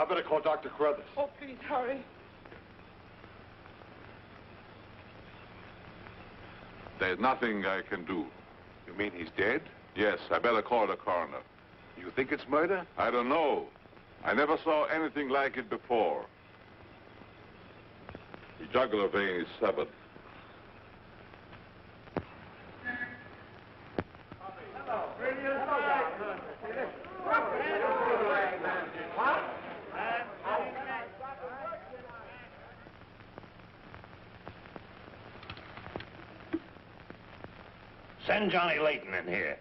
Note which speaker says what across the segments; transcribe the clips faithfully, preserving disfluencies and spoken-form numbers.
Speaker 1: I better call Doctor Carruthers.
Speaker 2: Oh, please, hurry.
Speaker 3: There's nothing I can do.
Speaker 1: You mean he's dead?
Speaker 3: Yes, I better call the coroner.
Speaker 1: You think it's murder?
Speaker 3: I don't know. I never saw anything like it before. The jugular vein is severed.
Speaker 4: Send Johnny Layton in here.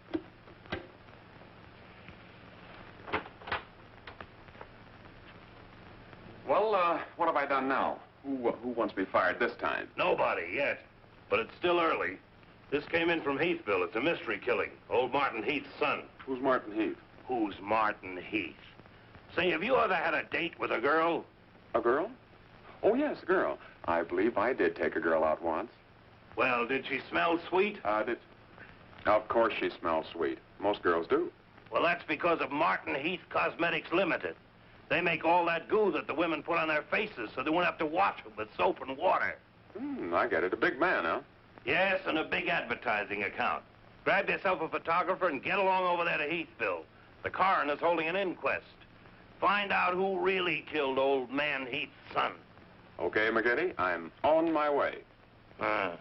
Speaker 5: Well, uh, what have I done now? Who, uh, who wants me fired this time?
Speaker 4: Nobody yet, but it's still early. This came in from Heathville. It's a mystery killing. Old Martin Heath's son.
Speaker 5: Who's Martin Heath?
Speaker 4: Who's Martin Heath? Say, have you ever had a date with a girl?
Speaker 5: A girl? Oh, yes, a girl. I believe I did take a girl out once.
Speaker 4: Well, did she smell sweet?
Speaker 5: Uh, did... Of course she smells sweet. Most girls do.
Speaker 4: Well, that's because of Martin Heath Cosmetics Limited. They make all that goo that the women put on their faces so they won't have to wash them with soap and water.
Speaker 5: Hmm, I get it. A big man, huh?
Speaker 4: Yes, and a big advertising account. Grab yourself a photographer and get along over there to Heathville. The coroner's holding an inquest. Find out who really killed old man Heath's son.
Speaker 5: Okay, McGinty, I'm on my way.
Speaker 4: Uh,